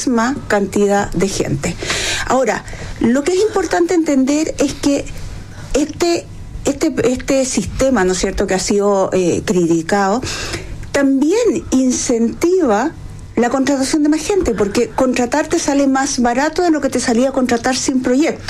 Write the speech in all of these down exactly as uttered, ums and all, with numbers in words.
misma cantidad de gente. Ahora, lo que es importante entender es que este, este, este sistema, ¿no es cierto?, que ha sido eh, criticado, también incentiva la contratación de más gente, porque contratar te sale más barato de lo que te salía contratar sin proyecto.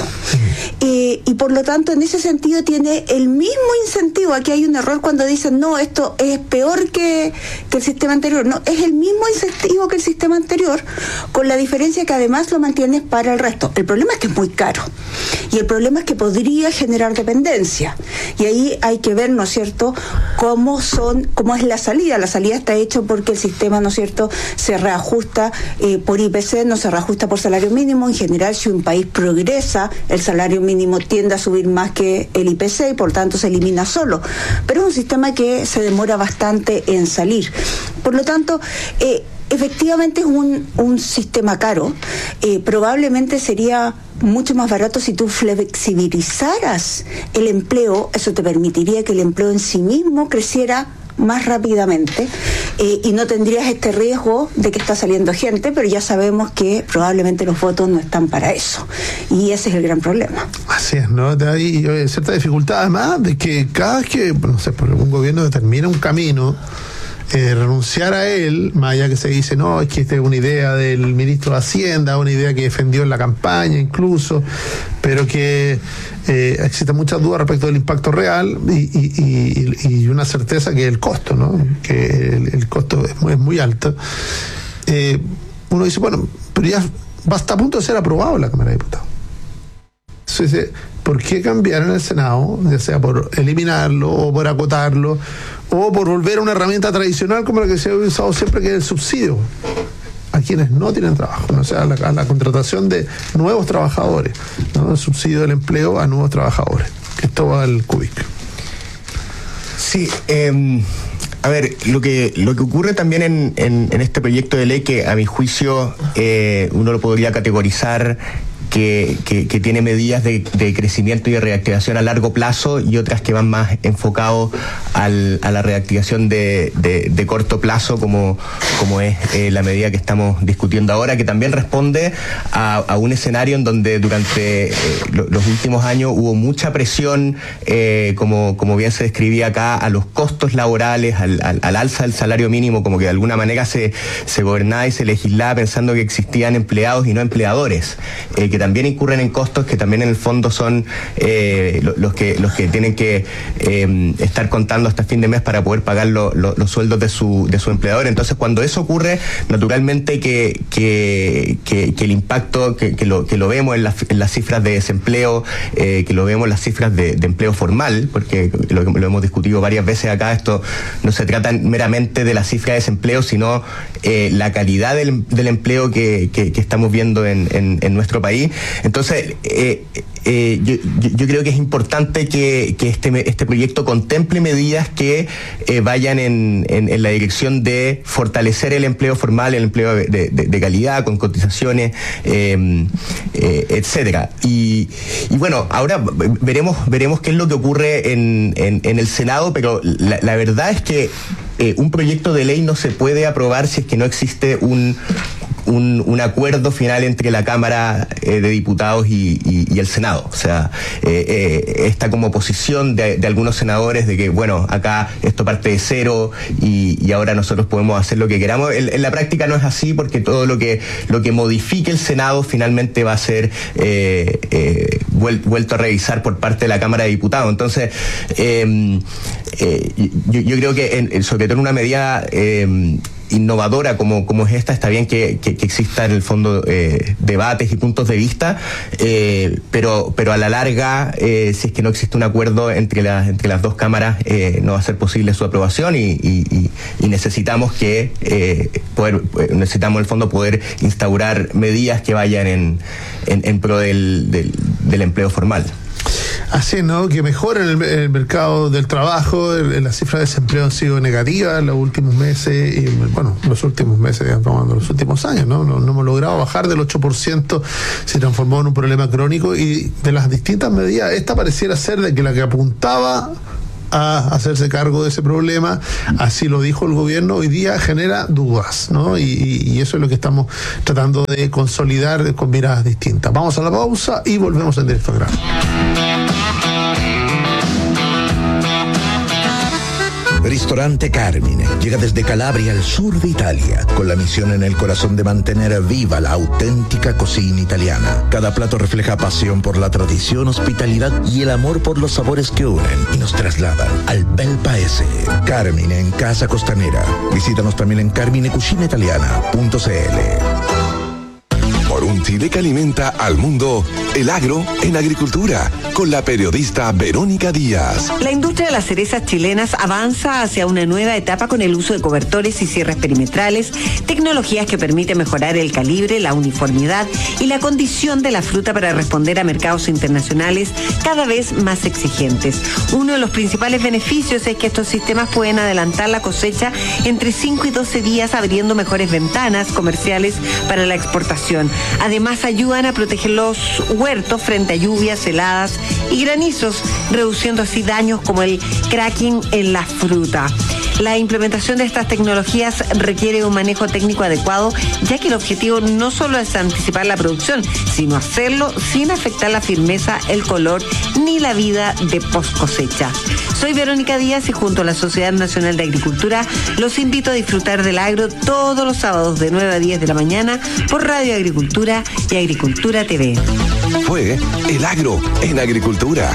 Eh, y por lo tanto, en ese sentido, tiene el mismo incentivo. Aquí hay un error cuando dicen, no, esto es peor que, que el sistema anterior. No, es el mismo incentivo que el sistema anterior, con la diferencia que además lo mantienes para el resto. El problema es que es muy caro. Y el problema es que podría generar dependencia. Y ahí hay que ver, ¿no es cierto?, cómo son, cómo es la salida. La salida está hecha porque el sistema, ¿no es cierto?, se reajusta eh, por I P C, no se reajusta por salario mínimo. En general, si un país progresa, el salario mínimo tiende a subir más que el I P C y por tanto se elimina solo. Pero es un sistema que se demora bastante en salir. Por lo tanto, eh, efectivamente es un, un sistema caro. Eh, probablemente sería mucho más barato si tú flexibilizaras el empleo. Eso te permitiría que el empleo en sí mismo creciera más rápidamente eh, y no tendrías este riesgo de que está saliendo gente, pero ya sabemos que probablemente los votos no están para eso, y ese es el gran problema. Así es, ¿no? Hay cierta dificultad además de que cada vez que, no sé, por algún gobierno determina un camino, Eh, renunciar a él, más allá que se dice, no, es que esta es una idea del ministro de Hacienda, una idea que defendió en la campaña incluso, pero que eh, existen muchas dudas respecto del impacto real y, y, y, y una certeza que es el costo, ¿no? Que el, el costo es muy, es muy alto. Eh, uno dice, bueno, pero ya va hasta a punto de ser aprobado en la Cámara de Diputados. Entonces, ¿por qué cambiar en el Senado, ya sea por eliminarlo o por acotarlo o por volver a una herramienta tradicional como la que se ha usado siempre, que es el subsidio a quienes no tienen trabajo, ¿no? O sea, a la, a la contratación de nuevos trabajadores, ¿no? El subsidio del empleo a nuevos trabajadores, que esto va al Cubic. Sí, eh, a ver, lo que lo que ocurre también en, en, en este proyecto de ley, que a mi juicio eh, uno lo podría categorizar Que, que, que tiene medidas de, de crecimiento y de reactivación a largo plazo y otras que van más enfocados al, a la reactivación de, de, de corto plazo, como, como es eh, la medida que estamos discutiendo ahora, que también responde a, a un escenario en donde durante eh, lo, los últimos años hubo mucha presión, eh, como, como bien se describía acá, a los costos laborales, al, al, al alza del salario mínimo, como que de alguna manera se, se gobernaba y se legislaba pensando que existían empleados y no empleadores, eh, que también incurren en costos que también en el fondo son eh, los que los que tienen que eh, estar contando hasta fin de mes para poder pagar lo, lo, los sueldos de su de su empleador. Entonces, cuando eso ocurre, naturalmente que que, que, que el impacto que, que lo que lo vemos en, la, en las cifras de desempleo, eh, que lo vemos en las cifras de, de empleo formal, porque lo, lo hemos discutido varias veces acá, esto no se trata meramente de la cifra de desempleo, sino eh, la calidad del, del empleo que, que, que estamos viendo en, en, en nuestro país. Entonces, eh, eh, yo, yo creo que es importante que, que este, este proyecto contemple medidas que eh, vayan en, en, en la dirección de fortalecer el empleo formal, el empleo de, de, de calidad, con cotizaciones, eh, eh, etcétera. Y, y bueno, ahora veremos veremos qué es lo que ocurre en, en, en el Senado, pero la, la verdad es que eh, un proyecto de ley no se puede aprobar si es que no existe un Un, un acuerdo final entre la Cámara eh, de Diputados y, y, y el Senado. O sea, eh, eh, esta como posición de, de algunos senadores de que, bueno, acá esto parte de cero y, y ahora nosotros podemos hacer lo que queramos. En, en la práctica no es así, porque todo lo que lo que modifique el Senado finalmente va a ser eh, eh, vuel, vuelto a revisar por parte de la Cámara de Diputados. Entonces, eh, eh, yo, yo creo que en, sobre todo en una medida eh, innovadora como, como es esta, está bien que, que, que exista en el fondo eh, debates y puntos de vista, eh, pero, pero a la larga, eh, si es que no existe un acuerdo entre las, entre las dos cámaras, eh, no va a ser posible su aprobación y, y, y necesitamos que eh, poder, necesitamos en el fondo poder instaurar medidas que vayan en, en, en pro del, del, del empleo formal. Así, ¿no? Que mejoren el, el mercado del trabajo. El, las cifras de desempleo han sido negativas en los últimos meses, y bueno, los últimos meses, digamos, los últimos años, ¿no? No, no hemos logrado bajar del ocho por ciento, se transformó en un problema crónico, y de las distintas medidas, esta pareciera ser de que la que apuntaba a hacerse cargo de ese problema, así lo dijo el gobierno, hoy día genera dudas, ¿no? Y, y eso es lo que estamos tratando de consolidar con miradas distintas. Vamos a la pausa y volvemos en directo al grano. Ristorante Carmine llega desde Calabria al sur de Italia, con la misión en el corazón de mantener viva la auténtica cocina italiana. Cada plato refleja pasión por la tradición, hospitalidad y el amor por los sabores que unen y nos trasladan al bel paese. Carmine en Casa Costanera. Visítanos también en carmine cucina italiana punto c l. Por un Chile que alimenta al mundo, el agro en agricultura, con la periodista Verónica Díaz. La industria de las cerezas chilenas avanza hacia una nueva etapa con el uso de cobertores y cierres perimetrales, tecnologías que permiten mejorar el calibre, la uniformidad y la condición de la fruta para responder a mercados internacionales cada vez más exigentes. Uno de los principales beneficios es que estos sistemas pueden adelantar la cosecha entre cinco y doce días, abriendo mejores ventanas comerciales para la exportación. Además, ayudan a proteger los huertos frente a lluvias, heladas y granizos, reduciendo así daños como el cracking en la fruta. La implementación de estas tecnologías requiere un manejo técnico adecuado, ya que el objetivo no solo es anticipar la producción, sino hacerlo sin afectar la firmeza, el color ni la vida de post cosecha. Soy Verónica Díaz y junto a la Sociedad Nacional de Agricultura los invito a disfrutar del agro todos los sábados de nueve a diez de la mañana por Radio Agricultura y Agricultura T V. Fue El Agro en Agricultura.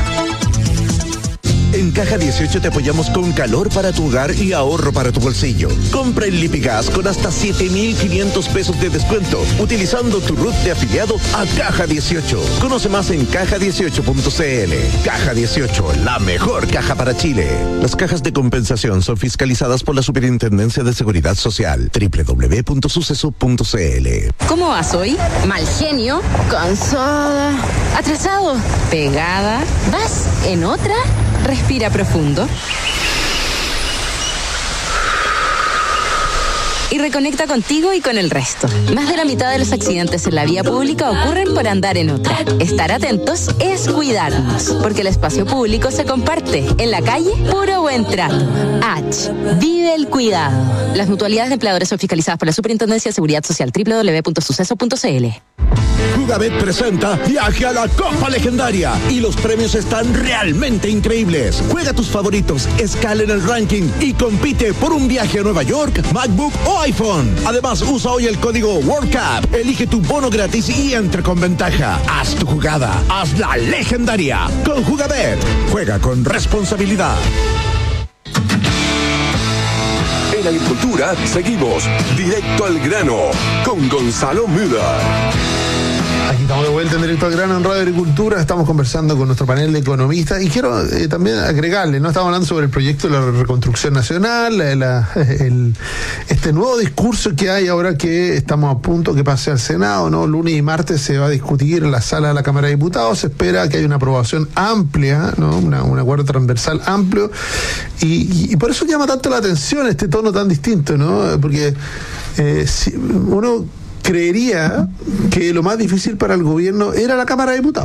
En Caja dieciocho te apoyamos con calor para tu hogar y ahorro para tu bolsillo. Compra el Lipigas con hasta siete mil quinientos pesos de descuento, utilizando tu R U T de afiliado a Caja dieciocho. Conoce más en caja dieciocho punto c l. Caja dieciocho, la mejor caja para Chile. Las cajas de compensación son fiscalizadas por la Superintendencia de Seguridad Social. doble u doble u doble u punto suceso punto c l. ¿Cómo vas hoy? Mal genio, cansada, atrasado, pegada. ¿Vas en otra? Respira profundo. Y reconecta contigo y con el resto. Más de la mitad de los accidentes en la vía pública ocurren por andar en otra. Estar atentos es cuidarnos, porque el espacio público se comparte. En la calle, puro buen trato. H. Vive el cuidado. Las mutualidades de empleadores son fiscalizadas por la Superintendencia de Seguridad Social. doble u doble u doble u punto suceso punto c l. Jugabet presenta Viaje a la Copa Legendaria y los premios están realmente increíbles. Juega tus favoritos, escala en el ranking y compite por un viaje a Nueva York, MacBook o iPhone. Además, usa hoy el código World Cup, elige tu bono gratis y entra con ventaja. Haz tu jugada, haz la legendaria con Jugabet. Juega con responsabilidad. En Agricultura seguimos directo al grano con Gonzalo Müller. Aquí estamos de vuelta en Directo al Grano en Radio Agricultura. Estamos conversando con nuestro panel de economistas y quiero eh, también agregarle, ¿no? Estamos hablando sobre el proyecto de la reconstrucción nacional, la, la, el, este nuevo discurso que hay ahora que estamos a punto que pase al Senado, ¿no? Lunes y martes se va a discutir en la sala de la Cámara de Diputados. Se espera que haya una aprobación amplia, ¿no? Una, un acuerdo transversal amplio y, y, y por eso llama tanto la atención este tono tan distinto, ¿no? Porque eh, si uno creería que lo más difícil para el gobierno era la Cámara de Diputados,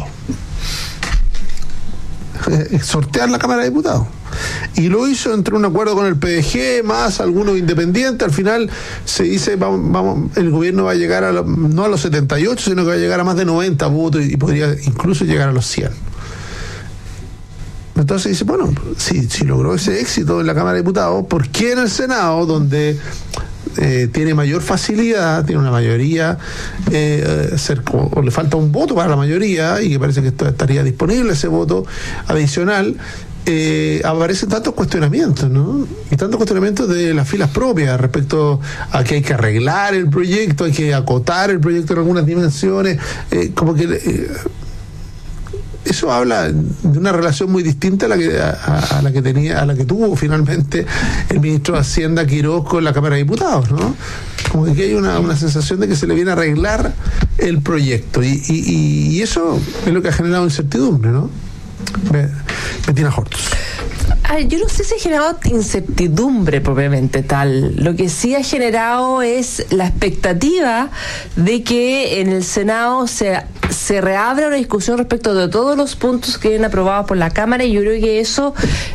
eh, sortear la Cámara de Diputados, y lo hizo entre un acuerdo con el P D G más algunos independientes. Al final se dice vamos, vamos el gobierno va a llegar a lo, no a los setenta y ocho, sino que va a llegar a más de noventa votos y, y podría incluso llegar a los cien. Entonces dice, bueno, si, si logró ese éxito en la Cámara de Diputados, ¿por qué en el Senado, donde Eh, tiene mayor facilidad, tiene una mayoría, eh, cerca, o le falta un voto para la mayoría, y que parece que esto estaría disponible ese voto adicional, eh, aparecen tantos cuestionamientos, ¿no? Y tantos cuestionamientos de las filas propias respecto a que hay que arreglar el proyecto, hay que acotar el proyecto en algunas dimensiones, eh, como que eh, eso habla de una relación muy distinta a la que a, a la que tenía, a la que tuvo finalmente el ministro de Hacienda Quiroz con la Cámara de Diputados, ¿no? Como que aquí hay una, una sensación de que se le viene a arreglar el proyecto y, y, y eso es lo que ha generado incertidumbre, ¿no? Bettina Hortos. Ay, yo no sé si ha generado incertidumbre propiamente tal. Lo que sí ha generado es la expectativa de que en el Senado se, se reabra una discusión respecto de todos los puntos que vienen aprobados por la Cámara, y yo creo que eso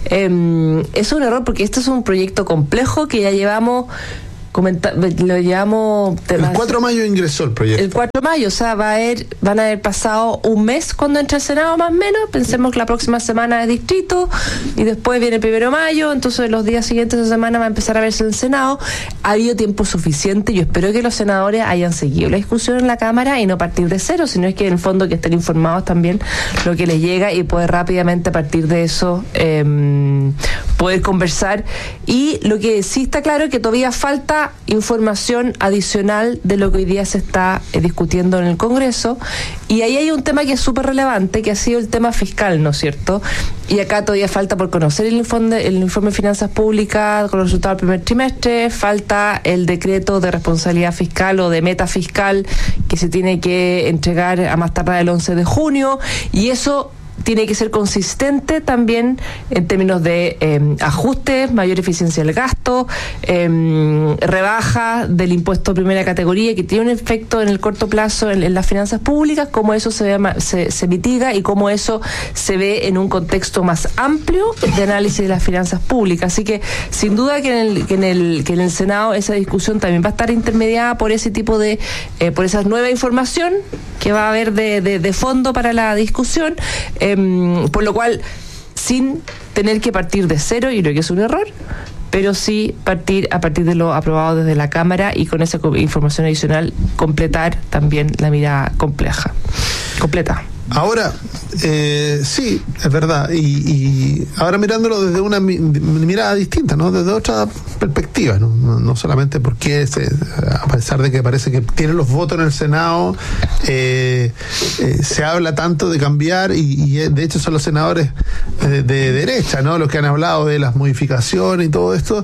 eh, es un error, porque este es un proyecto complejo que ya llevamos Comenta, lo llevamos el cuatro de mayo ingresó el proyecto. El cuatro de mayo, o sea, va a haber, van a haber pasado un mes cuando entra el Senado, más o menos. Pensemos que la próxima semana es distrito y después viene el primero de mayo, entonces los días siguientes de esa semana va a empezar a verse en el Senado. Ha habido tiempo suficiente. Yo espero que los senadores hayan seguido la discusión en la Cámara y no partir de cero, sino es que en el fondo que estén informados también lo que les llega y poder rápidamente a partir de eso eh, poder conversar. Y lo que sí está claro es que todavía falta información adicional de lo que hoy día se está eh, discutiendo en el Congreso, y ahí hay un tema que es súper relevante, que ha sido el tema fiscal, ¿no es cierto? Y acá todavía falta por conocer el informe, el informe de finanzas públicas con los resultados del primer trimestre, falta el decreto de responsabilidad fiscal o de meta fiscal que se tiene que entregar a más tardar el once de junio, y eso tiene que ser consistente también en términos de eh, ajustes, mayor eficiencia del gasto, eh, rebaja del impuesto de primera categoría, que tiene un efecto en el corto plazo en, en las finanzas públicas, cómo eso se, ve, se, se mitiga y cómo eso se ve en un contexto más amplio de análisis de las finanzas públicas. Así que sin duda que en el, que en el, que en el Senado esa discusión también va a estar intermediada por ese tipo de, eh, por esa nueva información que va a haber de, de, de fondo para la discusión. Eh, por lo cual, sin tener que partir de cero, yo creo que es un error, pero sí partir a partir de lo aprobado desde la Cámara y con esa información adicional completar también la mirada compleja, completa. Ahora, eh, sí, es verdad, y, y ahora mirándolo desde una mi, mirada distinta, ¿no? Desde otra perspectiva, ¿no? No, no solamente porque, se, a pesar de que parece que tiene los votos en el Senado, eh, eh, se habla tanto de cambiar, y, y de hecho son los senadores de, de derecha, ¿no? Los que han hablado de las modificaciones y todo esto.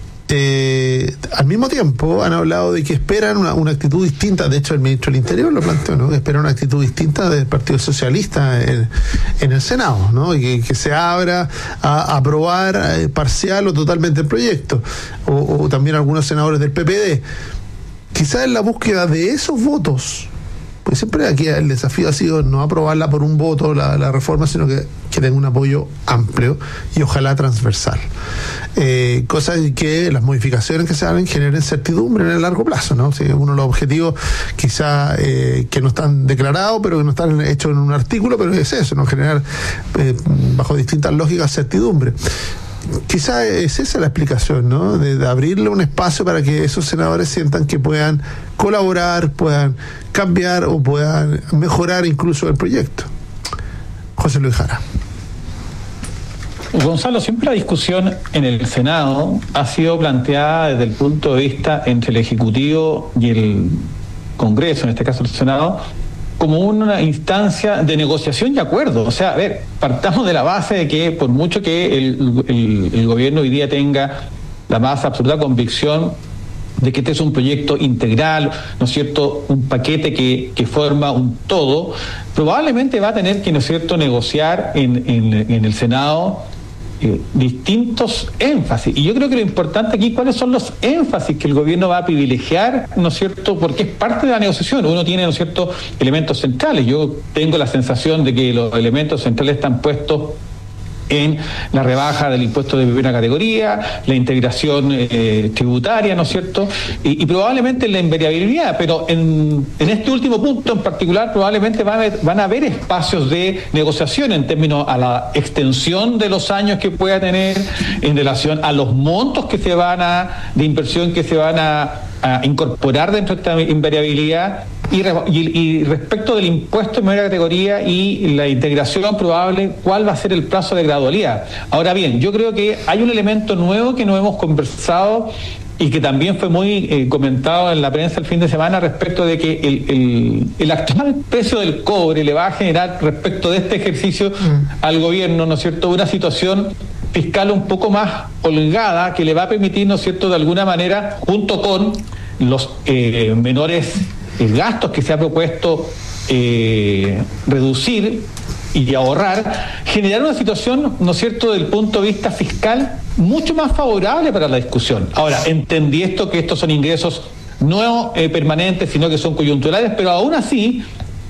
Eh, al mismo tiempo han hablado de que esperan una, una actitud distinta. De hecho, el ministro del Interior lo planteó, ¿no? Que esperan una actitud distinta del Partido Socialista en, en el Senado, ¿no? Y que, que se abra a, a aprobar eh, parcial o totalmente el proyecto, o, o también algunos senadores del P P D. Quizás en la búsqueda de esos votos, pues siempre aquí el desafío ha sido no aprobarla por un voto la, la reforma, sino que, que tenga un apoyo amplio y ojalá transversal. Eh, cosa que las modificaciones que se hagan generen certidumbre en el largo plazo, ¿no? Si uno de los objetivos quizá eh, que no están declarados, pero que no están hechos en un artículo, pero es eso, ¿no? Generar eh, bajo distintas lógicas certidumbre. Quizá es esa la explicación, ¿no? De, de abrirle un espacio para que esos senadores sientan que puedan colaborar, puedan cambiar o puedan mejorar incluso el proyecto. José Luis Jara. Gonzalo, siempre la discusión en el Senado ha sido planteada desde el punto de vista entre el Ejecutivo y el Congreso, en este caso el Senado, como una instancia de negociación y acuerdo. O sea, a ver, partamos de la base de que por mucho que el, el, el gobierno hoy día tenga la más absoluta convicción de que este es un proyecto integral, ¿no es cierto?, un paquete que, que forma un todo, probablemente va a tener que, ¿no es cierto?, negociar en, en, en el Senado Eh, distintos énfasis. Y yo creo que lo importante aquí, ¿cuáles son los énfasis que el gobierno va a privilegiar, ¿no es cierto?, porque es parte de la negociación. Uno tiene, ¿no es cierto?, elementos centrales. Yo tengo la sensación de que los elementos centrales están puestos en la rebaja del impuesto de primera categoría, la integración eh, tributaria, ¿no es cierto?, y, y probablemente la invariabilidad, pero en, en este último punto en particular probablemente van a, haber, van a haber espacios de negociación en términos a la extensión de los años que pueda tener, en relación a los montos que se van a, de inversión que se van a, a incorporar dentro de esta invariabilidad, y, y, y respecto del impuesto de primera categoría y la integración probable, cuál va a ser el plazo de gradualidad. Ahora bien, yo creo que hay un elemento nuevo que no hemos conversado y que también fue muy eh, comentado en la prensa el fin de semana, respecto de que el, el, el actual precio del cobre le va a generar, respecto de este ejercicio, mm. al gobierno, ¿no es cierto?, una situación fiscal un poco más holgada, que le va a permitir, ¿no es cierto?, de alguna manera, junto con los eh, menores eh, gastos que se ha propuesto eh, reducir y ahorrar, generar una situación, ¿no es cierto?, desde el punto de vista fiscal mucho más favorable para la discusión. Ahora, entendí esto, que estos son ingresos no eh, permanentes, sino que son coyunturales, pero aún así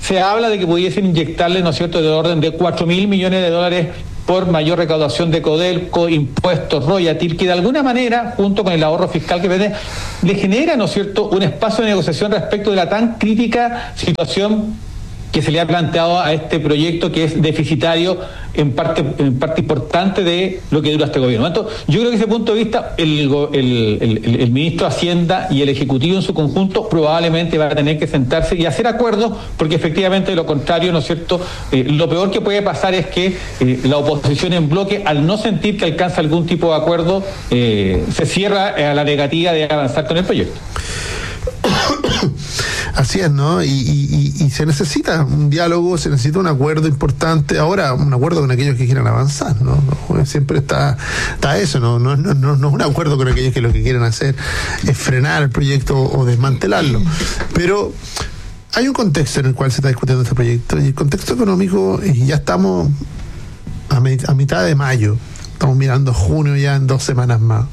se habla de que pudiesen inyectarle, ¿no es cierto?, de orden de cuatro mil millones de dólares por mayor recaudación de Codelco, impuestos, royalties, que de alguna manera, junto con el ahorro fiscal que vende, le genera, ¿no es cierto?, un espacio de negociación respecto de la tan crítica situación que se le ha planteado a este proyecto, que es deficitario en parte en parte importante de lo que dura este gobierno. Entonces, yo creo que desde ese punto de vista el, el, el, el ministro de Hacienda y el Ejecutivo en su conjunto probablemente van a tener que sentarse y hacer acuerdos, porque efectivamente de lo contrario, ¿no es cierto?, eh, lo peor que puede pasar es que eh, la oposición en bloque, al no sentir que alcanza algún tipo de acuerdo, eh, se cierra a la negativa de avanzar con el proyecto. Así es, ¿no? Y, y, y se necesita un diálogo, se necesita un acuerdo importante. Ahora, un acuerdo con aquellos que quieran avanzar, ¿no? Siempre está, está eso, ¿no? No, no, no, no es un acuerdo con aquellos que lo que quieren hacer es frenar el proyecto o desmantelarlo. Pero hay un contexto en el cual se está discutiendo este proyecto, y el contexto económico, y ya estamos a, me, a mitad de mayo, estamos mirando junio ya en dos semanas más.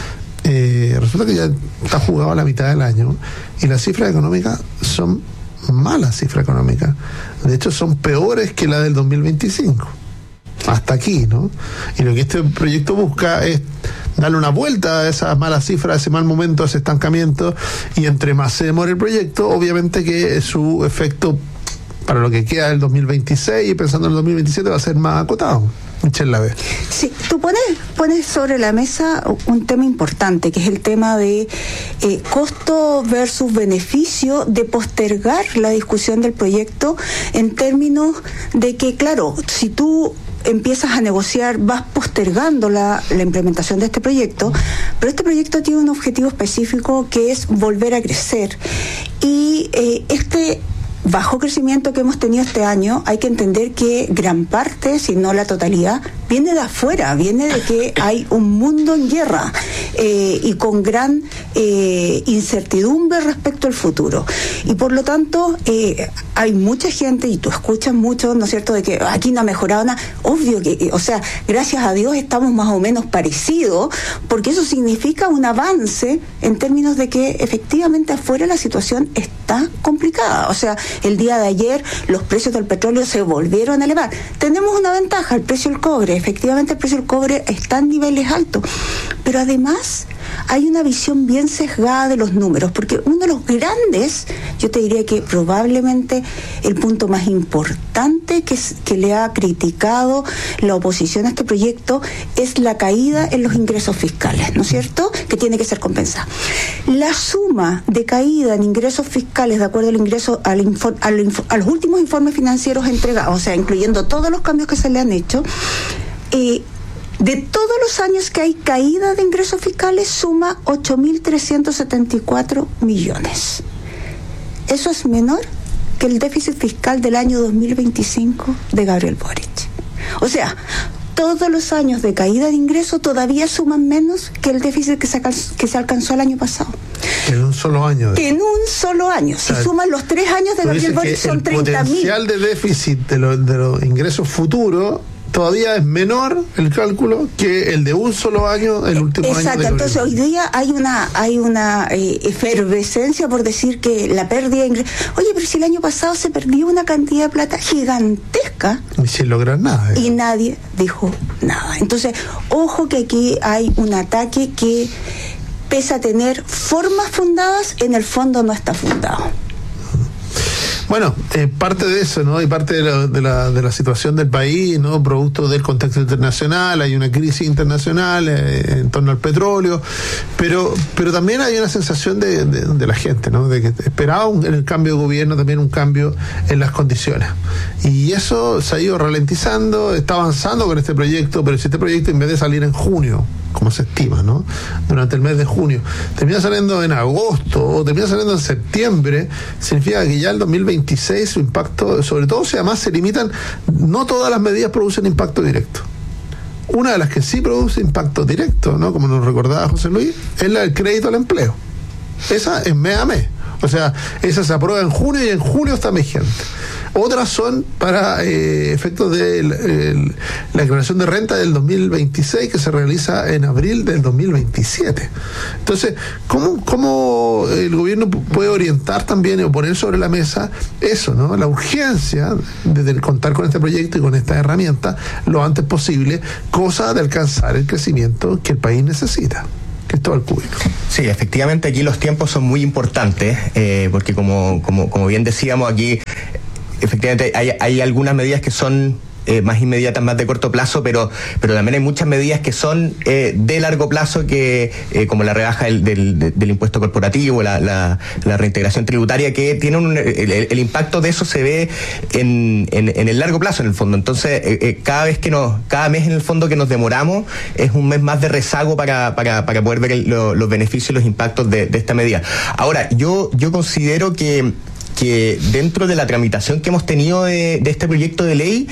Eh, resulta que ya está jugado a la mitad del año y las cifras económicas son malas cifras económicas. De hecho, son peores que la del dos mil veinticinco. Hasta aquí, ¿no? Y lo que este proyecto busca es darle una vuelta a esas malas cifras, a ese mal momento, a ese estancamiento, y entre más se demore el proyecto, obviamente que su efecto para lo que queda del dos mil veintiséis y pensando en el dos mil veintisiete va a ser más acotado. Michelle Lave. Sí, tú pones, pones sobre la mesa un tema importante, que es el tema de eh, costo versus beneficio de postergar la discusión del proyecto, en términos de que, claro, si tú empiezas a negociar, vas postergando la, la implementación de este proyecto, pero este proyecto tiene un objetivo específico, que es volver a crecer. Y eh, este bajo crecimiento que hemos tenido este año, hay que entender que gran parte, si no la totalidad, viene de afuera, viene de que hay un mundo en guerra eh, y con gran eh, incertidumbre respecto al futuro. Y por lo tanto, eh, hay mucha gente, y tú escuchas mucho, ¿no es cierto?, de que aquí no ha mejorado nada. Obvio que, o sea, gracias a Dios estamos más o menos parecidos, porque eso significa un avance en términos de que efectivamente afuera la situación está complicada. O sea, el día de ayer los precios del petróleo se volvieron a elevar. Tenemos una ventaja, el precio del cobre. Efectivamente el precio del cobre está en niveles altos, pero además hay una visión bien sesgada de los números, porque uno de los grandes, yo te diría que probablemente el punto más importante que, que le ha criticado la oposición a este proyecto es la caída en los ingresos fiscales, ¿no es cierto?, que tiene que ser compensada. La suma de caída en ingresos fiscales, de acuerdo al ingreso al info, al info, a los últimos informes financieros entregados, o sea, incluyendo todos los cambios que se le han hecho, eh, de todos los años que hay caída de ingresos fiscales, suma ocho mil trescientos setenta y cuatro millones. Eso es menor que el déficit fiscal del año dos mil veinticinco de Gabriel Boric. O sea, todos los años de caída de ingresos todavía suman menos que el déficit que se, que se alcanzó el año pasado. En un solo año. De... En un solo año. Si o sea, suman los tres años de Gabriel Boric, son treinta mil. El potencial de déficit de, lo, de los ingresos futuros todavía es menor el cálculo que el de un solo año, el último Exacto, año. Exacto, entonces hoy día hay una hay una eh, efervescencia por decir que la pérdida de ingresos. Oye, pero si el año pasado se perdió una cantidad de plata gigantesca. Y sin lograr nada. ¿eh? Y nadie dijo nada. Entonces, ojo que aquí hay un ataque que, pese a tener formas fundadas, en el fondo no está fundado. Bueno, eh, parte de eso, ¿no? Y parte de la, de la de la situación del país, ¿no? Producto del contexto internacional, hay una crisis internacional eh, en torno al petróleo, pero pero también hay una sensación de, de, de la gente, ¿no? De que esperaba un, en el cambio de gobierno también un cambio en las condiciones. Y eso se ha ido ralentizando, está avanzando con este proyecto, pero si este proyecto, en vez de salir en junio, como se estima, ¿no?, durante el mes de junio, termina saliendo en agosto o termina saliendo en septiembre, significa que ya el dos mil veintiséis su impacto, sobre todo si además se limitan, no todas las medidas producen impacto directo. Una de las que sí produce impacto directo, ¿no?, como nos recordaba José Luis, es la del crédito al empleo. Esa es mes a mes. O sea, esa se aprueba en junio y en julio está vigente. Otras son para eh, efectos de el, el, la declaración de renta del dos mil veintiséis, que se realiza en abril del dos mil veintisiete. Entonces, ¿cómo, cómo el gobierno puede orientar también o poner sobre la mesa eso, ¿no? La urgencia de, de contar con este proyecto y con esta herramienta lo antes posible, cosa de alcanzar el crecimiento que el país necesita. Cristóbal Cúbico. Sí, efectivamente aquí los tiempos son muy importantes, eh, porque como, como, como bien decíamos aquí, efectivamente hay, hay algunas medidas que son Eh, más inmediatas, más de corto plazo, pero pero también hay muchas medidas que son eh, de largo plazo, que eh, como la rebaja del, del, del impuesto corporativo, la, la, la reintegración tributaria, que tiene un, el, el impacto de eso se ve en, en, en el largo plazo, en el fondo. Entonces, eh, eh, cada vez que nos, cada mes en el fondo que nos demoramos, es un mes más de rezago para, para, para poder ver el, lo, los beneficios y los impactos de, de esta medida. Ahora, yo, yo considero que que dentro de la tramitación que hemos tenido de, de este proyecto de ley,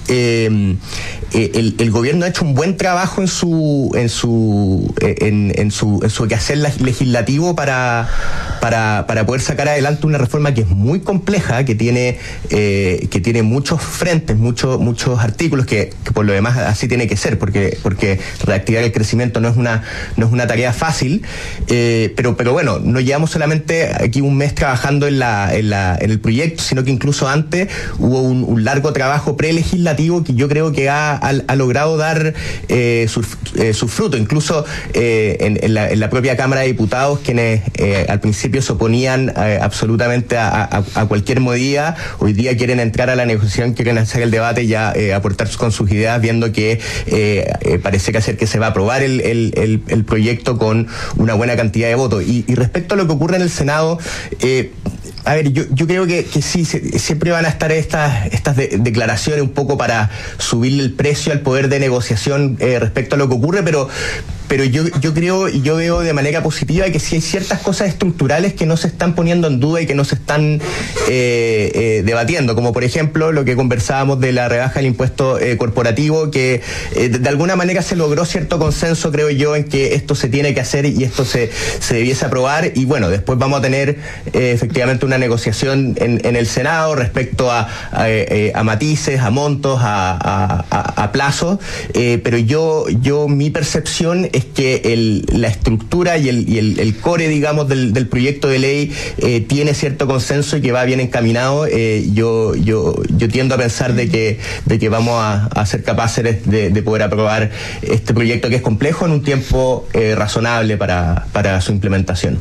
eh, eh, el, el gobierno ha hecho un buen trabajo en su en su en, en su en su quehacer legislativo para para para poder sacar adelante una reforma que es muy compleja, que tiene eh, que tiene muchos frentes, muchos muchos artículos, que, que por lo demás así tiene que ser, porque porque reactivar el crecimiento no es una no es una tarea fácil, eh, pero pero bueno, no llevamos solamente aquí un mes trabajando en la en la La, en el proyecto, sino que incluso antes hubo un, un largo trabajo prelegislativo que yo creo que ha, ha, ha logrado dar eh, su, eh, su fruto. Incluso eh, en, en, la, en la propia Cámara de Diputados, quienes eh, al principio se oponían eh, absolutamente a, a, a cualquier medida, hoy día quieren entrar a la negociación, quieren hacer el debate y ya eh, aportar con sus ideas, viendo que eh, eh, parece que hacer que se va a aprobar el, el, el, el proyecto con una buena cantidad de votos. Y, y respecto a lo que ocurre en el Senado, eh, a ver, yo, yo creo que, que sí, se, siempre van a estar estas estas de, declaraciones un poco para subirle el precio al poder de negociación eh, respecto a lo que ocurre, pero pero yo yo creo y yo veo de manera positiva que sí hay ciertas cosas estructurales que no se están poniendo en duda y que no se están eh, eh, debatiendo, como por ejemplo lo que conversábamos de la rebaja del impuesto eh, corporativo, que eh, de, de alguna manera se logró cierto consenso, creo yo, en que esto se tiene que hacer y esto se, se debiese aprobar, y bueno, después vamos a tener eh, efectivamente una negociación en, en el Senado respecto a, a, a matices, a montos, a, a, a, a plazos, eh, pero yo, yo mi percepción es que el, la estructura y el, y el, el core, digamos, del, del proyecto de ley eh, tiene cierto consenso y que va bien encaminado. Eh, yo, yo, yo tiendo a pensar de que, de que vamos a, a ser capaces de, de poder aprobar este proyecto, que es complejo, en un tiempo eh, razonable para, para su implementación.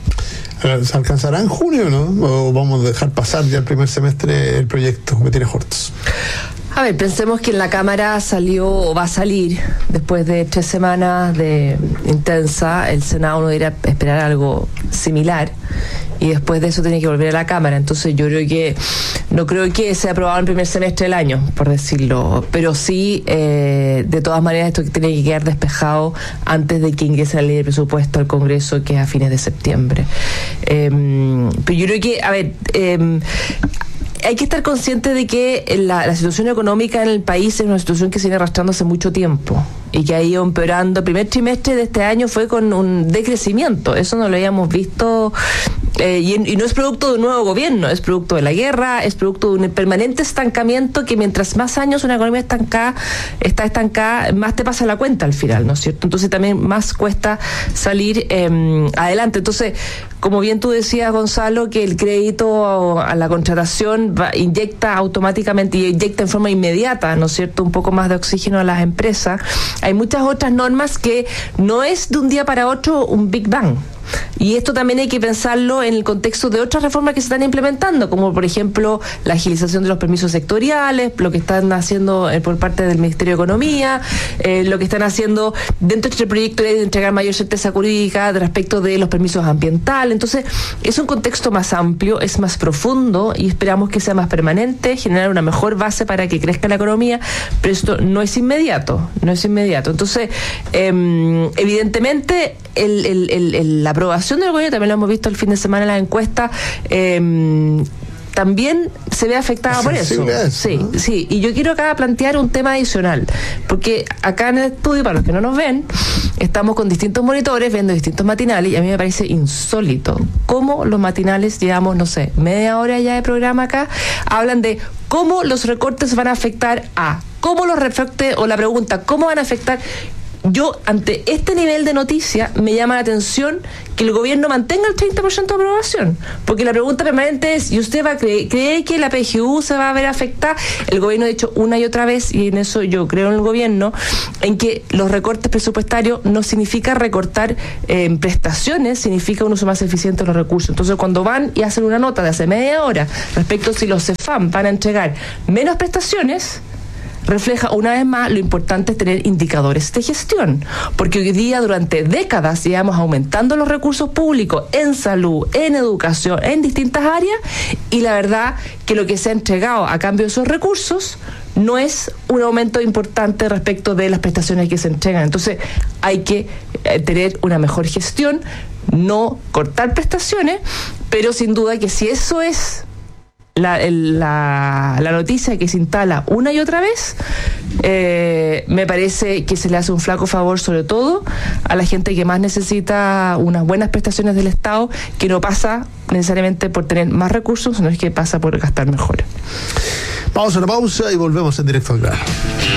¿Se alcanzará en junio, no? ¿O vamos a dejar pasar ya el primer semestre el proyecto? Bettina Hortz. A ver, pensemos que en la Cámara salió o va a salir después de tres semanas de intensa. El Senado no debería esperar algo similar y después de eso tiene que volver a la Cámara. Entonces yo creo que no creo que sea aprobado en el primer semestre del año, por decirlo, pero sí, eh, de todas maneras, esto tiene que quedar despejado antes de que ingrese la ley de presupuesto al Congreso, que es a fines de septiembre. Eh, pero yo creo que, a ver, eh, hay que estar consciente de que la, la situación económica en el país es una situación que se viene arrastrando hace mucho tiempo y que ha ido empeorando. El primer trimestre de este año fue con un decrecimiento, eso no lo habíamos visto, eh, y, y no es producto de un nuevo gobierno, es producto de la guerra, es producto de un permanente estancamiento, que mientras más años una economía estancada está estancada, más te pasa la cuenta al final, ¿no es cierto? Entonces también más cuesta salir eh, adelante. Entonces, como bien tú decías, Gonzalo, que el crédito a la contratación va, inyecta automáticamente y inyecta en forma inmediata, ¿no es cierto?, un poco más de oxígeno a las empresas. Hay muchas otras normas que no es de un día para otro un Big Bang. Y esto también hay que pensarlo en el contexto de otras reformas que se están implementando, como por ejemplo la agilización de los permisos sectoriales, lo que están haciendo eh, por parte del Ministerio de Economía, eh, lo que están haciendo dentro de este proyecto de entregar mayor certeza jurídica respecto de los permisos ambientales. Entonces, es un contexto más amplio, es más profundo y esperamos que sea más permanente, generar una mejor base para que crezca la economía, pero esto no es inmediato, no es inmediato. Entonces, eh, evidentemente, el, el, el, el, la aprobación del gobierno, también lo hemos visto el fin de semana en la encuesta, eh, también se ve afectada por eso. eso sí, ¿no? sí. Y yo quiero acá plantear un tema adicional, porque acá en el estudio, para los que no nos ven, estamos con distintos monitores viendo distintos matinales, y a mí me parece insólito cómo los matinales, llevamos, no sé, media hora ya de programa acá, hablan de cómo los recortes van a afectar a, cómo los recortes, o la pregunta, cómo van a afectar. Yo, ante este nivel de noticia, me llama la atención que el gobierno mantenga el treinta por ciento de aprobación. Porque la pregunta permanente es, ¿y usted va a creer, cree que la P G U se va a ver afectada? El gobierno ha dicho una y otra vez, y en eso yo creo en el gobierno, en que los recortes presupuestarios no significa recortar eh, prestaciones, significa un uso más eficiente de los recursos. Entonces, cuando van y hacen una nota de hace media hora respecto a si los CEFAM van a entregar menos prestaciones, refleja una vez más lo importante es tener indicadores de gestión, porque hoy día durante décadas llevamos aumentando los recursos públicos en salud, en educación, en distintas áreas, y la verdad que lo que se ha entregado a cambio de esos recursos no es un aumento importante respecto de las prestaciones que se entregan. Entonces hay que eh, tener una mejor gestión, no cortar prestaciones, pero sin duda que si eso es La, la, la noticia que se instala una y otra vez, eh, me parece que se le hace un flaco favor, sobre todo a la gente que más necesita unas buenas prestaciones del Estado, que no pasa necesariamente por tener más recursos, sino es que pasa por gastar mejor. Vamos a una pausa y volvemos en Directo al Grano.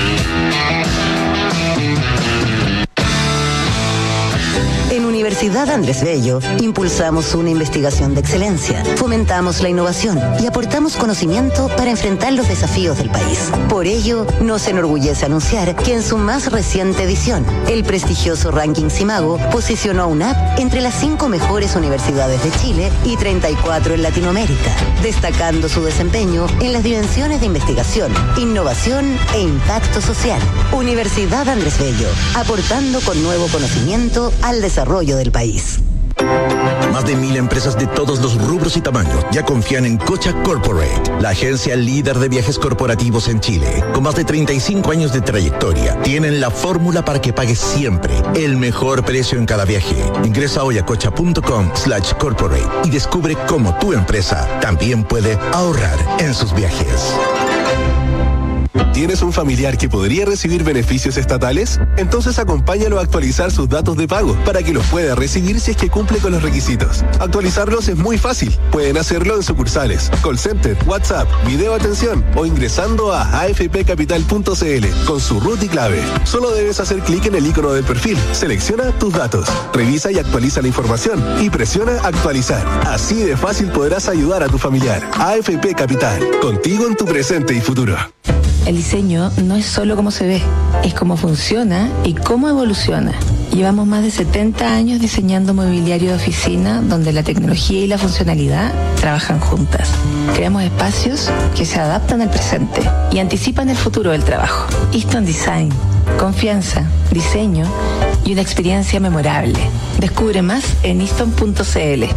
En Universidad Andrés Bello impulsamos una investigación de excelencia, fomentamos la innovación y aportamos conocimiento para enfrentar los desafíos del país. Por ello, nos enorgullece anunciar que en su más reciente edición, el prestigioso ranking Simago posicionó a UNAP entre las cinco mejores universidades de Chile y treinta y cuatro en Latinoamérica, destacando su desempeño en las dimensiones de investigación, innovación e impacto social. Universidad Andrés Bello, aportando con nuevo conocimiento al desarrollo del país. Más de mil empresas de todos los rubros y tamaños ya confían en Cocha Corporate, la agencia líder de viajes corporativos en Chile. Con más de treinta y cinco años de trayectoria, tienen la fórmula para que pagues siempre el mejor precio en cada viaje. Ingresa hoy a cocha.com slash corporate y descubre cómo tu empresa también puede ahorrar en sus viajes. ¿Tienes un familiar que podría recibir beneficios estatales? Entonces acompáñalo a actualizar sus datos de pago para que los pueda recibir si es que cumple con los requisitos. Actualizarlos es muy fácil. Pueden hacerlo en sucursales, call center, WhatsApp, video atención o ingresando a a f p capital punto c l con su root y clave. Solo debes hacer clic en el icono del perfil, selecciona tus datos, revisa y actualiza la información y presiona actualizar. Así de fácil podrás ayudar a tu familiar. A F P Capital, contigo en tu presente y futuro. El diseño no es solo cómo se ve, es cómo funciona y cómo evoluciona. Llevamos más de setenta años diseñando mobiliario de oficina donde la tecnología y la funcionalidad trabajan juntas. Creamos espacios que se adaptan al presente y anticipan el futuro del trabajo. Easton Design, confianza, diseño y una experiencia memorable. Descubre más en easton punto c l.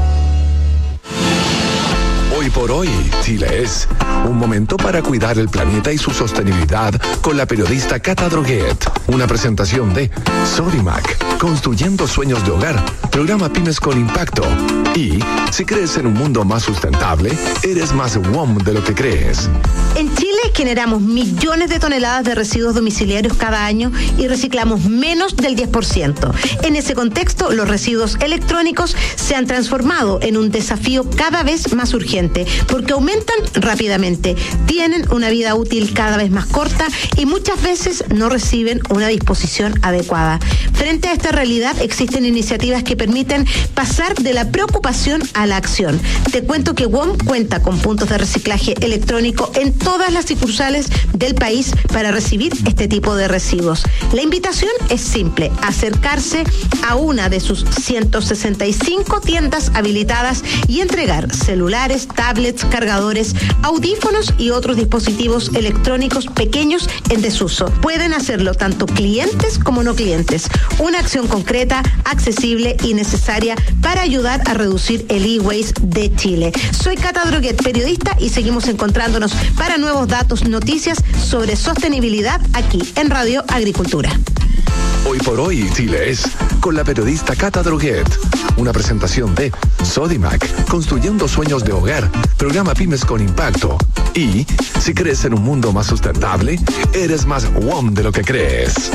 Hoy por hoy, Chile es un momento para cuidar el planeta y su sostenibilidad con la periodista Cata Droguet. Una presentación de Sodimac, construyendo sueños de hogar, programa Pymes con Impacto. Y si crees en un mundo más sustentable, eres más W O M de lo que crees. En Chile generamos millones de toneladas de residuos domiciliarios cada año y reciclamos menos del diez por ciento. En ese contexto, los residuos electrónicos se han transformado en un desafío cada vez más urgente porque aumentan rápidamente, tienen una vida útil cada vez más corta y muchas veces no reciben una disposición adecuada. Frente a esta realidad, existen iniciativas que permiten pasar de la preocupación a la acción. Te cuento que W O M cuenta con puntos de reciclaje electrónico en todas las sucursales del país para recibir este tipo de residuos. La invitación es simple: acercarse a una de sus ciento sesenta y cinco tiendas habilitadas y entregar celulares, tablets, cargadores, audífonos y otros dispositivos electrónicos pequeños en desuso. Pueden hacerlo tanto clientes como no clientes. Una acción concreta, accesible y necesaria para ayudar a reducir el e-waste de Chile. Soy Cata Droguet, periodista, y seguimos encontrándonos para nuevos datos, noticias sobre sostenibilidad aquí en Radio Agricultura. Hoy por hoy, Chile es con la periodista Cata Droguet. Una presentación de Sodimac, construyendo sueños de hogar, programa Pymes con Impacto. Y si crees en un mundo más sustentable, eres más W O M de lo que crees.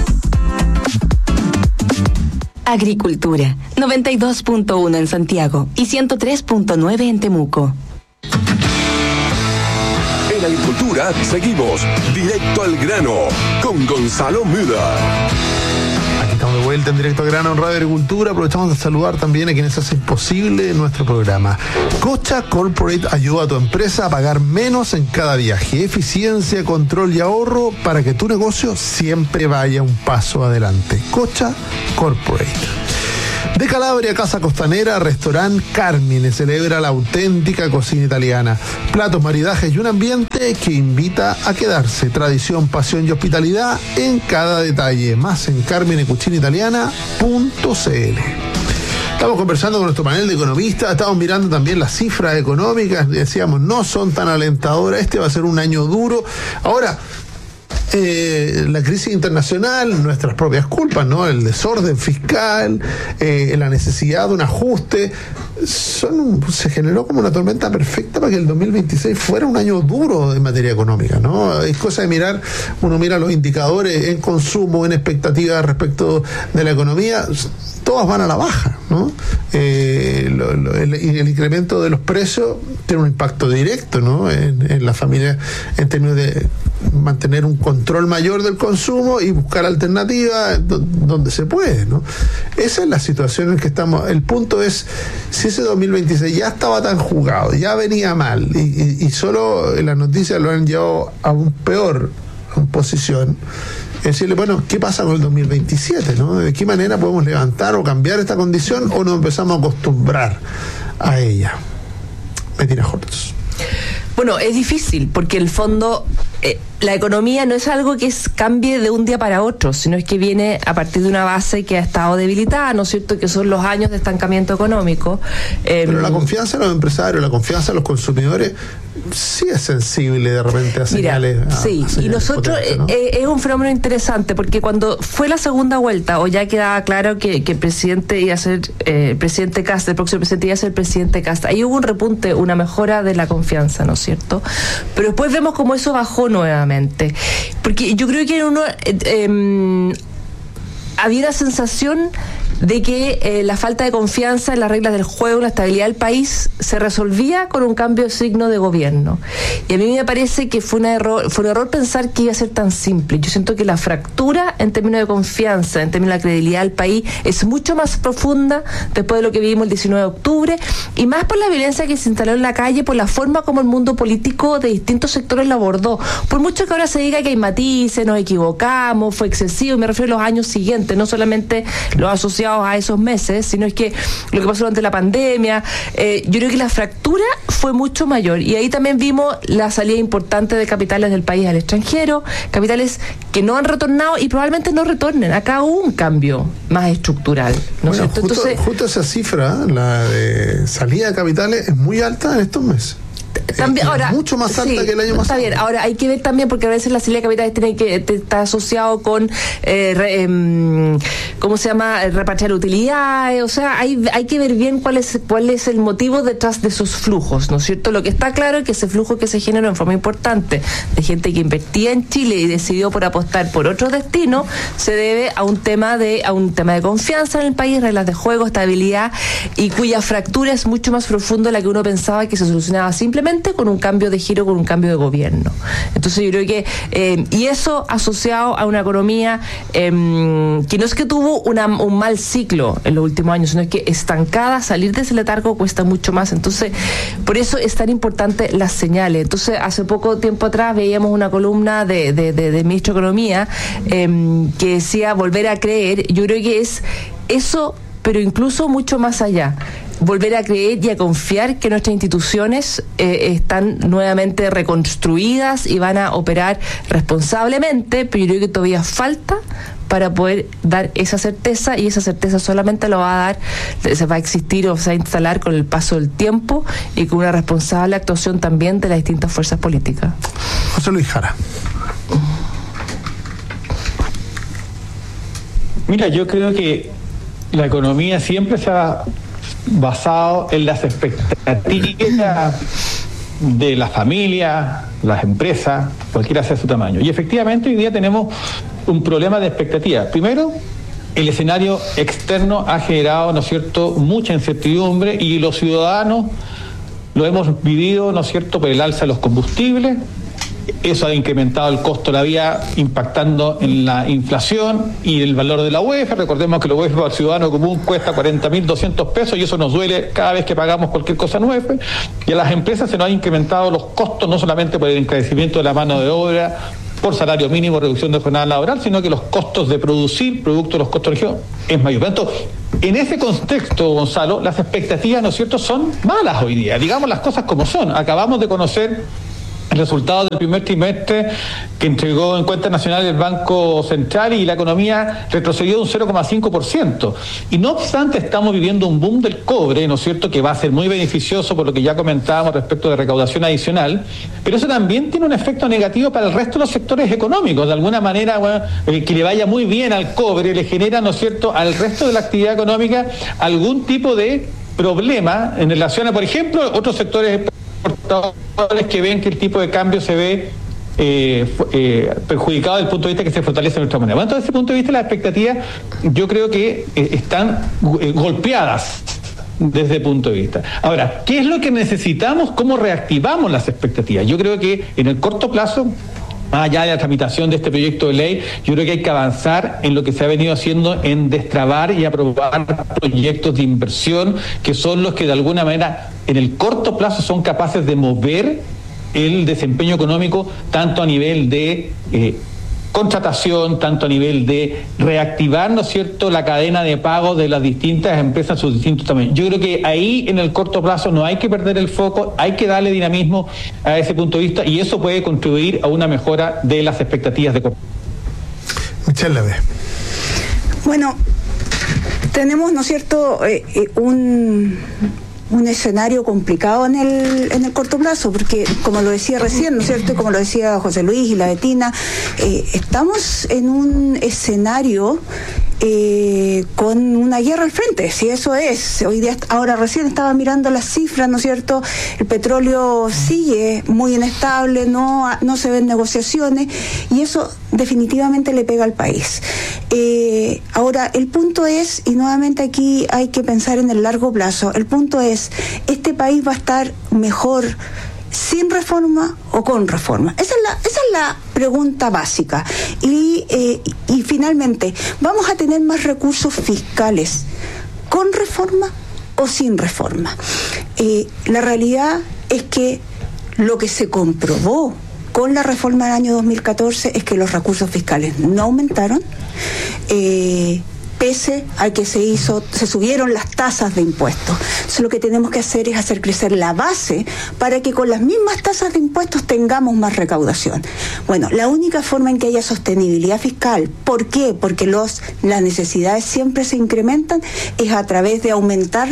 Agricultura, noventa y dos punto uno en Santiago y ciento tres punto nueve en Temuco. En Agricultura seguimos directo al grano con Gonzalo Müller. Aquí estamos de vuelta en Directo al Grano en Radio Agricultura. Aprovechamos de saludar también a quienes hacen posible nuestro programa. Cocha Corporate ayuda a tu empresa a pagar menos en cada viaje. Eficiencia, control y ahorro para que tu negocio siempre vaya un paso adelante. Cocha Corporate. De Calabria, Casa Costanera, Restaurant Carmine celebra la auténtica cocina italiana. Platos, maridajes y un ambiente que invita a quedarse. Tradición, pasión y hospitalidad en cada detalle. Más en carmine cucina italiana punto c l. Estamos conversando con nuestro panel de economistas, estamos mirando también las cifras económicas, decíamos, no son tan alentadoras, este va a ser un año duro. Ahora, Eh, la crisis internacional, nuestras propias culpas, ¿no? El desorden fiscal, eh, la necesidad de un ajuste, son un, se generó como una tormenta perfecta para que el dos mil veintiséis fuera un año duro en materia económica, ¿no? Es cosa de mirar, uno mira los indicadores en consumo, en expectativas respecto de la economía, todas van a la baja, ¿no? Eh, lo, lo, el, el incremento de los precios tiene un impacto directo, ¿no? En, en la familia, en términos de mantener un control mayor del consumo y buscar alternativas donde se puede, ¿no? Esa es la situación en que estamos. El punto es, si ese dos mil veintiséis ya estaba tan jugado, ya venía mal, y, y, y solo las noticias lo han llevado a un peor posición, es decirle, bueno, ¿qué pasa con el dos mil veintisiete, ¿no? ¿De qué manera podemos levantar o cambiar esta condición o nos empezamos a acostumbrar a ella? Bettina Hortz. Bueno, es difícil porque en el fondo eh, la economía no es algo que es, cambie de un día para otro, sino es que viene a partir de una base que ha estado debilitada, ¿no es cierto?, que son los años de estancamiento económico. Eh, Pero la confianza de los empresarios, la confianza de los consumidores sí es sensible de repente a señales. Mira, a, sí, a señales y nosotros potentes, ¿no? eh, es un fenómeno interesante porque cuando fue la segunda vuelta, o ya quedaba claro que, que el presidente iba a ser eh, el presidente Kast, el próximo presidente iba a ser el presidente Kast, ahí hubo un repunte, una mejora de la confianza, ¿no es cierto? Pero después vemos cómo eso bajó nuevamente, porque yo creo que uno eh, eh, había una sensación de que eh, la falta de confianza en las reglas del juego, la estabilidad del país, se resolvía con un cambio de signo de gobierno. Y a mí me parece que fue, una error, fue un error pensar que iba a ser tan simple. Yo siento que la fractura en términos de confianza, en términos de la credibilidad del país, es mucho más profunda después de lo que vivimos el diecinueve de octubre, y más por la violencia que se instaló en la calle, por la forma como el mundo político de distintos sectores lo abordó. Por mucho que ahora se diga que hay matices, nos equivocamos, fue excesivo, y me refiero a los años siguientes, no solamente los asociados a esos meses, sino es que lo que pasó durante la pandemia, eh, yo creo que la fractura fue mucho mayor, y ahí también vimos la salida importante de capitales del país al extranjero, capitales que no han retornado y probablemente no retornen. Acá hubo un cambio más estructural, ¿no es bueno, cierto? Justo, Entonces, justo esa cifra, la de salida de capitales, es muy alta en estos meses. También, es ahora, mucho más alta sí, que el año pasado. Está bien, ahora hay que ver también, porque a veces la salida de capitales tiene que está asociado con eh, re, eh, ¿cómo se llama? Repatriar utilidades, o sea, hay, hay que ver bien cuál es cuál es el motivo detrás de esos flujos, ¿no es cierto? Lo que está claro es que ese flujo que se generó en forma importante de gente que invertía en Chile y decidió por apostar por otro destino, se debe a un tema de a un tema de confianza en el país, reglas de juego, estabilidad, y cuya fractura es mucho más profunda de la que uno pensaba que se solucionaba simplemente con un cambio de giro, con un cambio de gobierno. Entonces yo creo que, eh, y eso asociado a una economía eh, que no es que tuvo una, un mal ciclo en los últimos años, sino que estancada, salir de ese letargo cuesta mucho más. Entonces, por eso es tan importante las señales. Entonces, hace poco tiempo atrás veíamos una columna de, de, de, de ministro de Economía eh, que decía volver a creer. Yo creo que es eso, pero incluso mucho más allá. Volver a creer y a confiar que nuestras instituciones eh, están nuevamente reconstruidas y van a operar responsablemente, pero yo creo que todavía falta para poder dar esa certeza, y esa certeza solamente lo va a dar, se va a existir o se va a instalar con el paso del tiempo y con una responsable actuación también de las distintas fuerzas políticas. José Luis Jara. Mira, yo creo que la economía siempre se ha basado en las expectativas de la familia, las empresas, cualquiera sea su tamaño. Y efectivamente hoy día tenemos un problema de expectativas. Primero, el escenario externo ha generado, ¿no es cierto?, mucha incertidumbre, y los ciudadanos lo hemos vivido, ¿no es cierto?, por el alza de los combustibles, Eso ha incrementado el costo de la vida, impactando en la inflación y el valor de la U E F. Recordemos que la U E F para el ciudadano común cuesta cuarenta mil doscientos pesos y eso nos duele cada vez que pagamos cualquier cosa en U E F. Y a las empresas se nos han incrementado los costos, no solamente por el encarecimiento de la mano de obra, por salario mínimo, reducción de jornada laboral, sino que los costos de producir, producto de los costos de región, es mayor. Por lo tanto, en ese contexto, Gonzalo, las expectativas, ¿no es cierto?, son malas hoy día. Digamos las cosas como son. Acabamos de conocer el resultado del primer trimestre que entregó en cuenta nacional el Banco Central y la economía retrocedió un cero coma cinco por ciento. Y no obstante, estamos viviendo un boom del cobre, ¿no es cierto?, que va a ser muy beneficioso por lo que ya comentábamos respecto de recaudación adicional, pero eso también tiene un efecto negativo para el resto de los sectores económicos. De alguna manera, bueno, el que le vaya muy bien al cobre le genera, ¿no es cierto?, al resto de la actividad económica algún tipo de problema en relación a, por ejemplo, otros sectores que ven que el tipo de cambio se ve eh, eh, perjudicado desde el punto de vista que se fortalece nuestra moneda. Bueno, desde ese punto de vista las expectativas yo creo que eh, están eh, golpeadas desde ese punto de vista. Ahora, ¿qué es lo que necesitamos? ¿Cómo reactivamos las expectativas? Yo creo que en el corto plazo, más allá de la tramitación de este proyecto de ley, yo creo que hay que avanzar en lo que se ha venido haciendo en destrabar y aprobar proyectos de inversión que son los que de alguna manera en el corto plazo son capaces de mover el desempeño económico tanto a nivel de eh, contratación, tanto a nivel de reactivar, ¿no es cierto?, la cadena de pago de las distintas empresas en sus distintos tamaños. Yo creo que ahí en el corto plazo no hay que perder el foco, hay que darle dinamismo a ese punto de vista y eso puede contribuir a una mejora de las expectativas de compra. Michelle Lave. Bueno, tenemos, ¿no es cierto?, eh, eh, un... un escenario complicado en el en el corto plazo, porque como lo decía recién, ¿no es cierto?, como lo decía José Luis y la Betina, eh, estamos en un escenario eh, con una guerra al frente, si eso es. Hoy día, ahora recién estaba mirando las cifras, ¿no es cierto?, el petróleo sigue muy inestable, no, no se ven negociaciones y eso definitivamente le pega al país. Eh, ahora, el punto es, y nuevamente aquí hay que pensar en el largo plazo, el punto es, ¿este país va a estar mejor sin reforma o con reforma? Esa es la, esa es la pregunta básica. Y, eh, y finalmente, ¿vamos a tener más recursos fiscales con reforma o sin reforma? Eh, la realidad es que lo que se comprobó con la reforma del año dos mil catorce es que los recursos fiscales no aumentaron, eh, pese a que se hizo, se subieron las tasas de impuestos. Entonces lo que tenemos que hacer es hacer crecer la base para que con las mismas tasas de impuestos tengamos más recaudación. Bueno, la única forma en que haya sostenibilidad fiscal, ¿por qué? Porque los, las necesidades siempre se incrementan, es a través de aumentar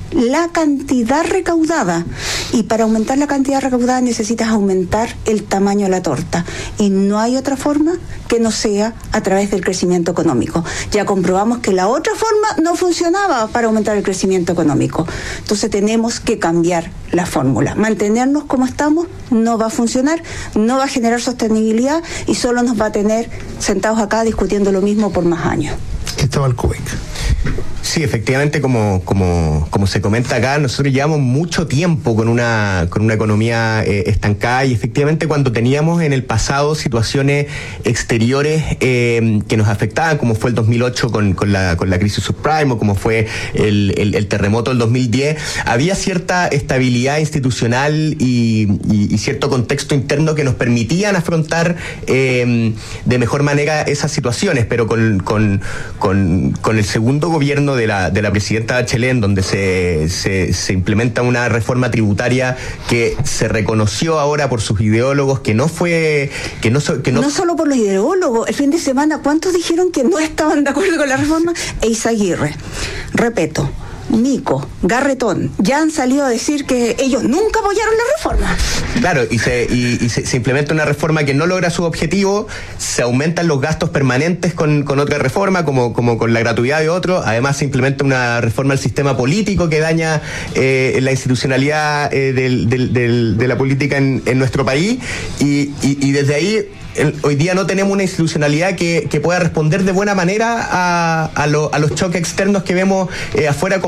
la cantidad recaudada, y para aumentar la cantidad recaudada necesitas aumentar el tamaño de la torta y no hay otra forma que no sea a través del crecimiento económico. Ya comprobamos que la otra forma no funcionaba para aumentar el crecimiento económico, entonces tenemos que cambiar la fórmula. Mantenernos como estamos no va a funcionar, no va a generar sostenibilidad y solo nos va a tener sentados acá discutiendo lo mismo por más años. Cristóbal Kubik. Sí, efectivamente, como, como, como se comenta acá, nosotros llevamos mucho tiempo con una, con una economía eh, estancada y efectivamente cuando teníamos en el pasado situaciones exteriores eh, que nos afectaban, como fue el dos mil ocho con, con, la, con la crisis subprime o como fue el, el, el terremoto del dos mil diez, había cierta estabilidad institucional y, y, y cierto contexto interno que nos permitían afrontar eh, de mejor manera esas situaciones, pero con, con, con, con el segundo gobierno de la, de la presidenta Bachelet, en donde se, se, se implementa una reforma tributaria que se reconoció ahora por sus ideólogos que no fue que no que no, no solo por los ideólogos. El fin de semana, ¿cuántos dijeron que no estaban de acuerdo con la reforma? Eizaguirre, repito, Mico, Garretón, ya han salido a decir que ellos nunca apoyaron la reforma. Claro, y se, y, y se, se implementa una reforma que no logra su objetivo, se aumentan los gastos permanentes con, con otra reforma, como, como con la gratuidad de otro, además se implementa una reforma al sistema político que daña eh, la institucionalidad eh, del, del, del, de la política en, en nuestro país, y, y, y desde ahí el, hoy día no tenemos una institucionalidad que, que pueda responder de buena manera a, a, lo, a los choques externos que vemos eh, afuera, como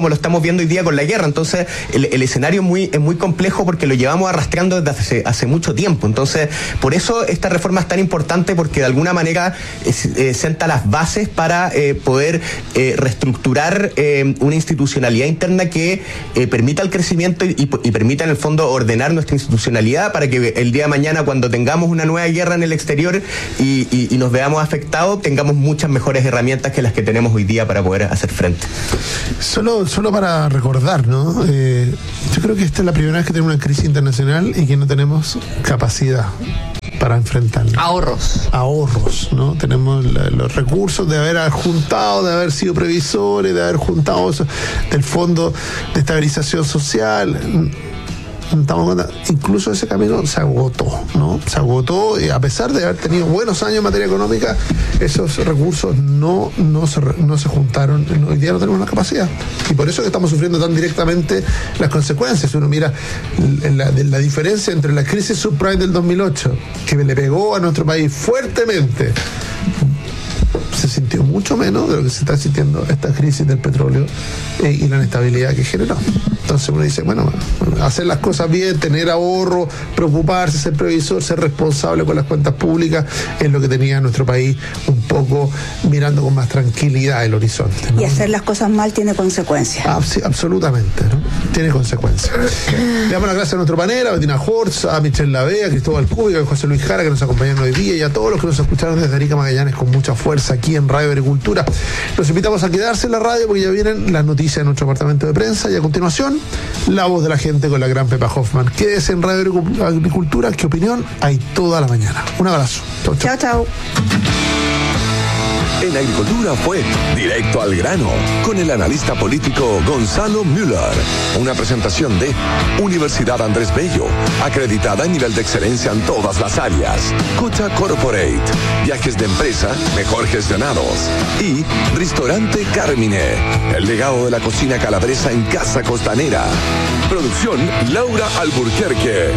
como lo estamos viendo hoy día con la guerra. Entonces, el, el escenario es muy, es muy complejo porque lo llevamos arrastrando desde hace, hace mucho tiempo. Entonces, por eso esta reforma es tan importante, porque de alguna manera eh, eh, senta las bases para eh, poder eh, reestructurar eh, una institucionalidad interna que eh, permita el crecimiento y, y, y permita en el fondo ordenar nuestra institucionalidad para que el día de mañana, cuando tengamos una nueva guerra en el exterior y, y, y nos veamos afectados, tengamos muchas mejores herramientas que las que tenemos hoy día para poder hacer frente. Solo, solo para recordar, ¿no? Eh, yo creo que esta es la primera vez que tenemos una crisis internacional y que no tenemos capacidad para enfrentarla. Ahorros. Ahorros, ¿no? Tenemos la, los recursos de haber juntado, de haber sido previsores, de haber juntado eso, del Fondo de Estabilización Social. Incluso ese camino se agotó, ¿no? Se agotó, y a pesar de haber tenido buenos años en materia económica, esos recursos no, no, se, no se juntaron. Hoy día no tenemos la capacidad. Y por eso que estamos sufriendo tan directamente las consecuencias. Uno mira la, la diferencia entre la crisis subprime del dos mil ocho, que le pegó a nuestro país fuertemente, se sintió mucho menos de lo que se está sintiendo esta crisis del petróleo eh, y la inestabilidad que generó. Entonces uno dice, bueno, hacer las cosas bien, tener ahorro, preocuparse, ser previsor, ser responsable con las cuentas públicas, es lo que tenía nuestro país un poco mirando con más tranquilidad el horizonte, ¿no? Y hacer las cosas mal tiene consecuencias. Ah, sí, absolutamente, ¿no? Tiene consecuencias. Le damos las gracias a nuestro panel, a Bettina Hortz, a Michelle Lavea, a Cristóbal Cúbica, a José Luis Jara, que nos acompañaron hoy día, y a todos los que nos escucharon desde Arica Magallanes con mucha fuerza aquí en Radio Agricultura. Los invitamos a quedarse en la radio porque ya vienen las noticias de nuestro departamento de prensa, y a continuación, la voz de la gente con la gran Pepa Hoffman. Quédese en Radio Agricultura, que opinión hay toda la mañana. Un abrazo. Chao, chao. chao. En Agricultura fue Directo al Grano, con el analista político Gonzalo Müller. Una presentación de Universidad Andrés Bello, acreditada en nivel de excelencia en todas las áreas. Cucha Corporate, viajes de empresa mejor gestionados. Y Restaurante Carmine, el legado de la cocina calabresa en Casa Costanera. Producción Laura Alburquerque.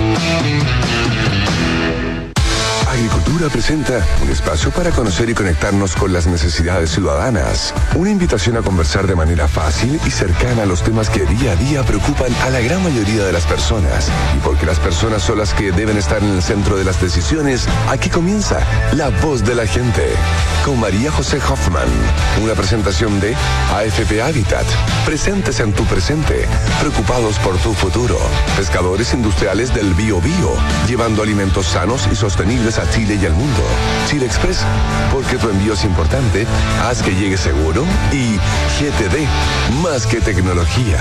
Agricultura presenta un espacio para conocer y conectarnos con las necesidades ciudadanas. Una invitación a conversar de manera fácil y cercana a los temas que día a día preocupan a la gran mayoría de las personas. Y porque las personas son las que deben estar en el centro de las decisiones, aquí comienza La Voz de la Gente, con María José Hoffman. Una presentación de A F P Habitat. Presentes en tu presente, preocupados por tu futuro. Pescadores industriales del Bío Bío, llevando alimentos sanos y sostenibles a Chile y al mundo. Chile Express, porque tu envío es importante, haz que llegue seguro. Y G T D, más que tecnología.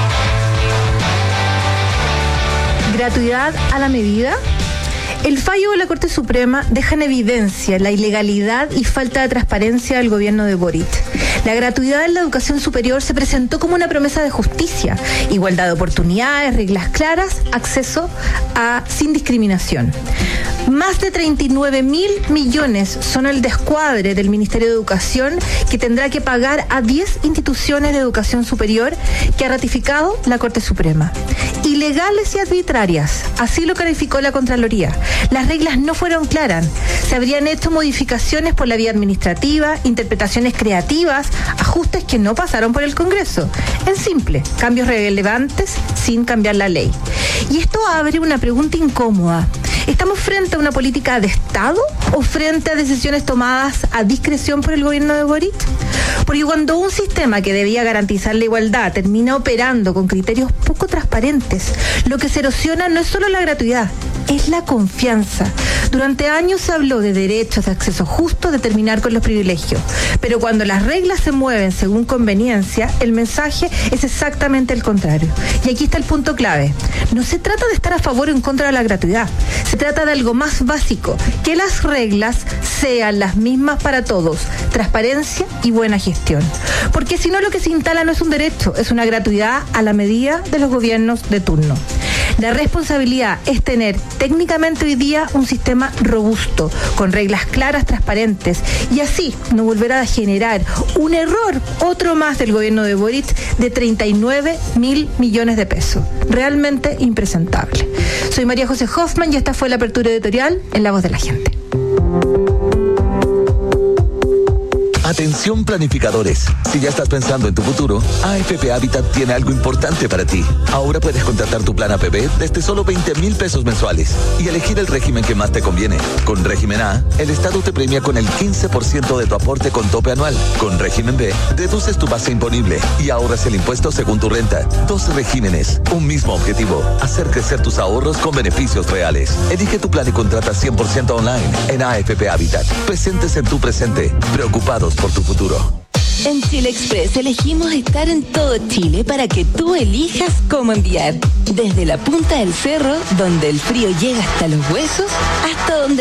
¿Gratuidad a la medida? El fallo de la Corte Suprema deja en evidencia la ilegalidad y falta de transparencia del gobierno de Boric. La gratuidad en la educación superior se presentó como una promesa de justicia, igualdad de oportunidades, reglas claras, acceso a sin discriminación. Más de treinta y nueve mil millones son el descuadre del Ministerio de Educación, que tendrá que pagar a diez instituciones de educación superior que ha ratificado la Corte Suprema. Ilegales y arbitrarias, así lo calificó la Contraloría. Las reglas no fueron claras. Se habrían hecho modificaciones por la vía administrativa, interpretaciones creativas, ajustes que no pasaron por el Congreso. En simple, cambios relevantes sin cambiar la ley. Y esto abre una pregunta incómoda. ¿Estamos frente a una política de Estado o frente a decisiones tomadas a discreción por el gobierno de Boric? Porque cuando un sistema que debía garantizar la igualdad termina operando con criterios poco transparentes, lo que se erosiona no es solo la gratuidad, es la confianza. Durante años se habló de derechos de acceso justo, de terminar con los privilegios. Pero cuando las reglas se mueven según conveniencia, el mensaje es exactamente el contrario. Y aquí está el punto clave. No se trata de estar a favor o en contra de la gratuidad. Se trata de algo más básico, que las reglas sean las mismas para todos, transparencia y buena gestión. Porque si no, lo que se instala no es un derecho, es una gratuidad a la medida de los gobiernos de turno. La responsabilidad es tener técnicamente hoy día un sistema robusto, con reglas claras, transparentes, y así no volver a generar un error, otro más del gobierno de Boric, de treinta y nueve mil millones de pesos. Realmente impresentable. Soy María José Hoffman y esta fue la apertura editorial en La Voz de la Gente. Atención planificadores. Si ya estás pensando en tu futuro, A F P Habitat tiene algo importante para ti. Ahora puedes contratar tu plan A P B desde solo veinte mil pesos mensuales y elegir el régimen que más te conviene. Con régimen A, el Estado te premia con el quince por ciento de tu aporte con tope anual. Con régimen B, deduces tu base imponible y ahorras el impuesto según tu renta. Dos regímenes, un mismo objetivo: hacer crecer tus ahorros con beneficios reales. Elige tu plan y contrata cien por ciento online en A F P Habitat. Presentes en tu presente, preocupados por tu futuro. En Chile Express elegimos estar en todo Chile para que tú elijas cómo enviar. Desde la punta del cerro, donde el frío llega hasta los huesos, hasta donde